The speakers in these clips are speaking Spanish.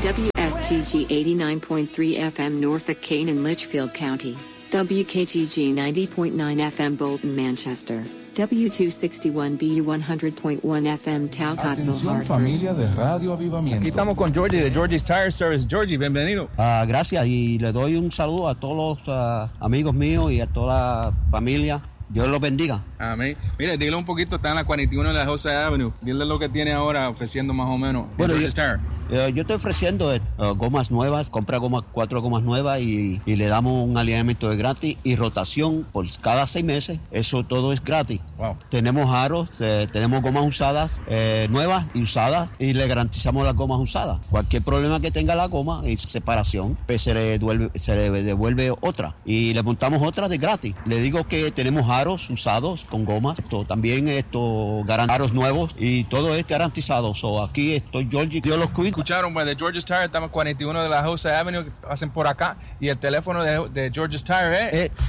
WSTG 89.3 FM Norfolk, Kane and Litchfield County. WKGG 90.9 FM Bolton, Manchester. W261BU 100.1 FM Talcottville, Atención Hartford. familia de Radio Avivamiento. Aquí estamos con Georgie de Georgie's Tire Service. Georgie, bienvenido. Gracias, y le doy un saludo a todos los amigos míos y a toda la familia. Dios los bendiga. Amén. Mire, dile un poquito, está en la 41 de la Jose Avenue. Dile lo que tiene ahora ofreciendo más o menos. Bueno, Georgie's Tire. Yo estoy ofreciendo gomas nuevas, compra 4 gomas nuevas y le damos un alineamiento de gratis y rotación por cada 6 meses. Eso todo es gratis. Wow. Tenemos aros, tenemos gomas usadas, nuevas y usadas, y le garantizamos las gomas usadas. Cualquier problema que tenga la goma y separación, pues se le devuelve otra y le montamos otra de gratis. Le digo que tenemos aros usados con gomas, también aros nuevos y todo es garantizado. Aquí estoy, Georgie, Dios los cuida. Escucharon, pues, de Georgie's Tire, estamos en 41 de la Jose Avenue, que pasen por acá. Y el teléfono de Georgie's Tire es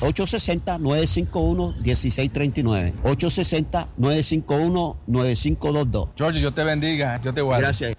860-951-1639. 860-951-9522. Georgie, yo te bendiga, yo te guardo. Gracias.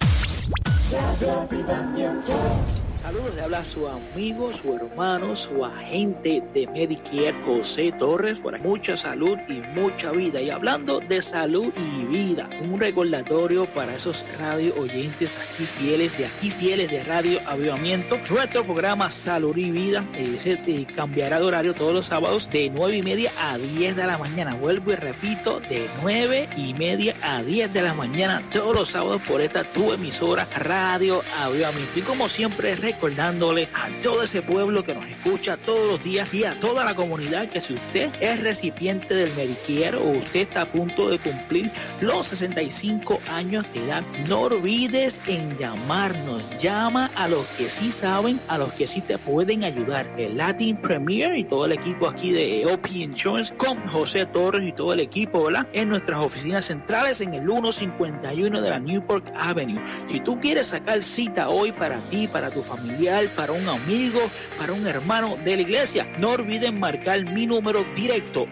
Saludos, le habla su amigo, su hermano, su agente de Medicare, José Torres. Por aquí, mucha salud y mucha vida. Y hablando de salud y vida, un recordatorio para esos radio oyentes fieles de Radio Avivamiento. Nuestro programa Salud y Vida se cambiará de horario todos los sábados de 9:30 a 10 de la mañana. Vuelvo y repito, de 9:30 a 10 de la mañana todos los sábados por esta tu emisora Radio Avivamiento. Y como siempre, recordándole a todo ese pueblo que nos escucha todos los días y a toda la comunidad que si usted es recipiente del Medicare o usted está a punto de cumplir los 65 años de edad, no olvides en llamarnos. Llama a los que sí saben, a los que sí te pueden ayudar. El Latin Premier y todo el equipo aquí de OP Insurance con José Torres y todo el equipo, ¿verdad? En nuestras oficinas centrales en el 151 de la Newport Avenue. Si tú quieres sacar cita hoy para ti, para tu familiar, para un amigo, para un hermano de la iglesia, no olviden marcar mi número directo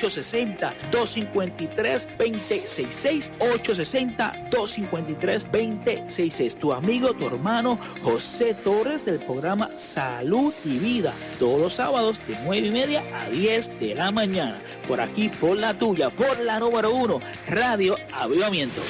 860-253-2066. 860-253-2066. Tu amigo, tu hermano José Torres del programa Salud y Vida, todos los sábados de 9:30 a 10 de la mañana. Por aquí, por la tuya, por la número 1, Radio Avivamiento.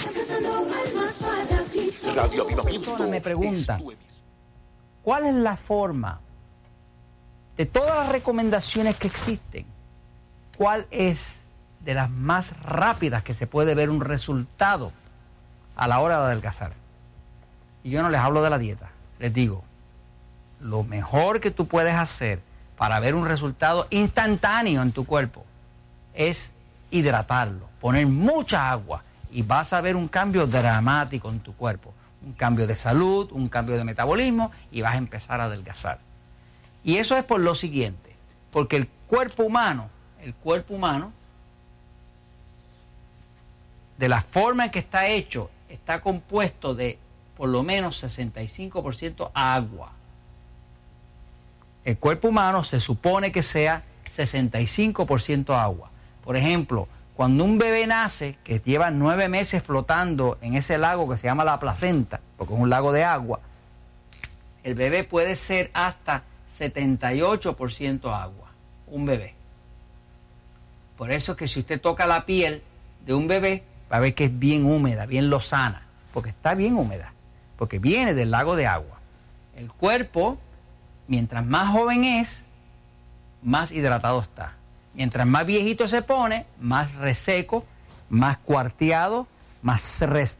Radio Avivamiento. Me preguntan, ¿cuál es la forma de todas las recomendaciones que existen? ¿Cuál es de las más rápidas que se puede ver un resultado a la hora de adelgazar? Y yo no les hablo de la dieta, les digo, lo mejor que tú puedes hacer para ver un resultado instantáneo en tu cuerpo es hidratarlo, poner mucha agua y vas a ver un cambio dramático en tu cuerpo. Un cambio de salud, un cambio de metabolismo y vas a empezar a adelgazar. Y eso es por lo siguiente, porque el cuerpo humano, de la forma en que está hecho, está compuesto de por lo menos 65% agua. El cuerpo humano se supone que sea 65% agua. Por ejemplo, cuando un bebé nace, que lleva 9 meses flotando en ese lago que se llama la placenta, porque es un lago de agua, el bebé puede ser hasta 78% agua, un bebé. Por eso es que si usted toca la piel de un bebé, va a ver que es bien húmeda, bien lozana, porque está bien húmeda, porque viene del lago de agua. El cuerpo, mientras más joven es, más hidratado está. Mientras más viejito se pone, más reseco, más cuarteado, más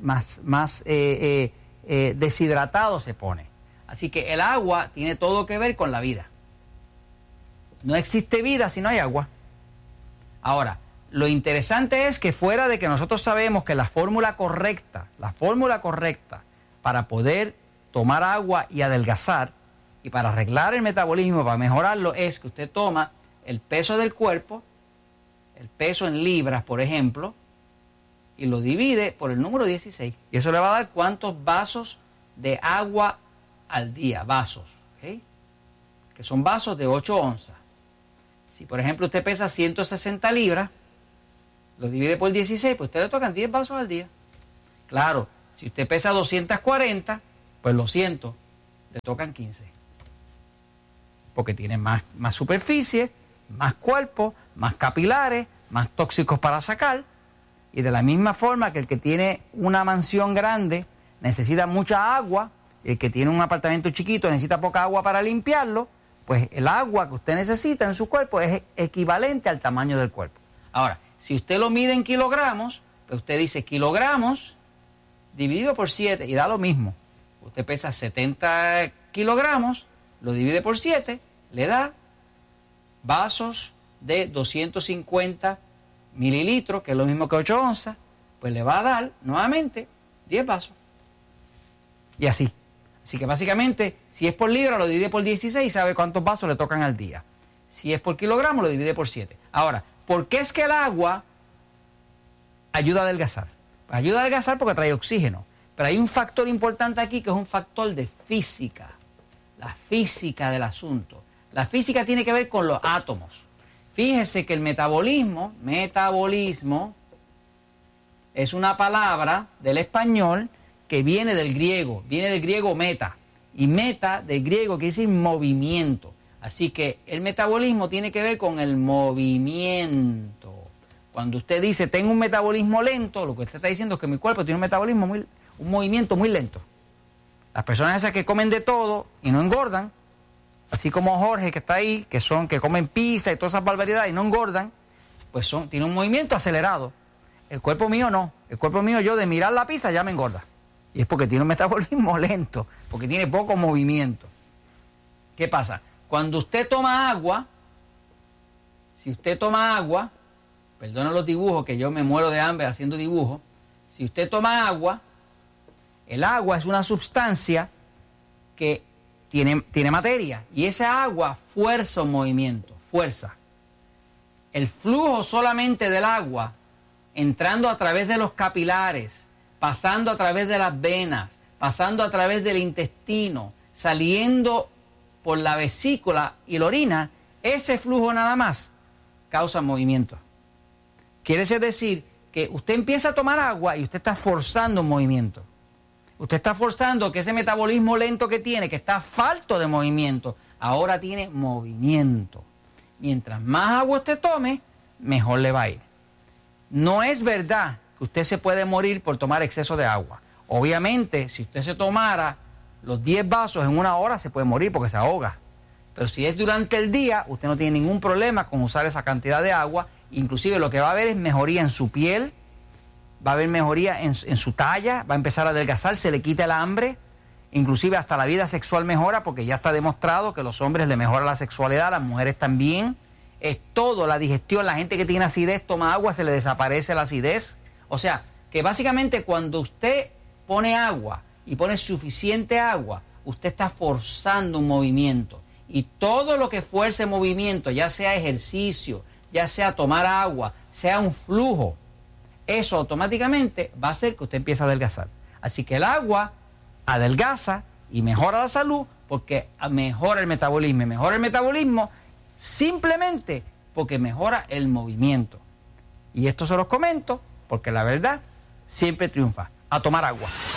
deshidratado se pone. Así que el agua tiene todo que ver con la vida. No existe vida si no hay agua. Ahora, lo interesante es que fuera de que nosotros sabemos que la fórmula correcta para poder tomar agua y adelgazar y para arreglar el metabolismo, para mejorarlo, es que usted toma el peso del cuerpo, el peso en libras, por ejemplo, y lo divide por el número 16. Y eso le va a dar cuántos vasos de agua al día, vasos, ¿okay? Que son vasos de 8 onzas. Si, por ejemplo, usted pesa 160 libras, lo divide por 16, pues usted le tocan 10 vasos al día. Claro, si usted pesa 240, pues lo siento, le tocan 15. Porque tiene más superficie, más cuerpo, más capilares, más tóxicos para sacar. Y de la misma forma que el que tiene una mansión grande necesita mucha agua, y el que tiene un apartamento chiquito necesita poca agua para limpiarlo, pues el agua que usted necesita en su cuerpo es equivalente al tamaño del cuerpo. Ahora, si usted lo mide en kilogramos, pues usted dice kilogramos dividido por 7 y da lo mismo. Usted pesa 70 kilogramos, lo divide por 7, le da vasos de 250 mililitros, que es lo mismo que 8 onzas, pues le va a dar nuevamente 10 vasos. Y así. Así que básicamente, si es por libra, lo divide por 16 y sabe cuántos vasos le tocan al día. Si es por kilogramo, lo divide por 7. Ahora, ¿por qué es que el agua ayuda a adelgazar? Ayuda a adelgazar porque trae oxígeno. Pero hay un factor importante aquí que es un factor de física. La física del asunto. La física tiene que ver con los átomos. Fíjese que el metabolismo es una palabra del español que viene del griego meta. Y meta del griego quiere decir movimiento. Así que el metabolismo tiene que ver con el movimiento. Cuando usted dice tengo un metabolismo lento, lo que usted está diciendo es que mi cuerpo tiene un movimiento muy lento. Las personas esas que comen de todo y no engordan, así como Jorge que está ahí, que comen pizza y todas esas barbaridades y no engordan, pues tienen un movimiento acelerado. El cuerpo mío no. El cuerpo mío, yo de mirar la pizza ya me engorda. Y es porque tiene un metabolismo lento, porque tiene poco movimiento. ¿Qué pasa? Cuando usted toma agua, si usted toma agua, perdona los dibujos, que yo me muero de hambre haciendo dibujos, si usted toma agua, el agua es una sustancia que tiene materia, y esa agua fuerza un movimiento, fuerza. El flujo solamente del agua, entrando a través de los capilares, pasando a través de las venas, pasando a través del intestino, saliendo por la vesícula y la orina, ese flujo nada más causa movimiento. Quiere decir que usted empieza a tomar agua y usted está forzando un movimiento. Usted está forzando que ese metabolismo lento que tiene, que está falto de movimiento, ahora tiene movimiento. Mientras más agua usted tome, mejor le va a ir. No es verdad que usted se puede morir por tomar exceso de agua. Obviamente, si usted se tomara los 10 vasos en una hora, se puede morir porque se ahoga. Pero si es durante el día, usted no tiene ningún problema con usar esa cantidad de agua. Inclusive lo que va a haber es mejoría en su piel, va a haber mejoría en su talla, va a empezar a adelgazar, se le quita el hambre. Inclusive hasta la vida sexual mejora porque ya está demostrado que a los hombres le mejora la sexualidad, a las mujeres también. Es todo, la digestión, la gente que tiene acidez toma agua, se le desaparece la acidez. O sea, que básicamente cuando usted pone agua y pone suficiente agua, usted está forzando un movimiento. Y todo lo que fuerce movimiento, ya sea ejercicio, ya sea tomar agua, sea un flujo, eso automáticamente va a hacer que usted empiece a adelgazar. Así que el agua adelgaza y mejora la salud porque mejora el metabolismo. Y mejora el metabolismo simplemente porque mejora el movimiento. Y esto se los comento porque la verdad siempre triunfa. A tomar agua.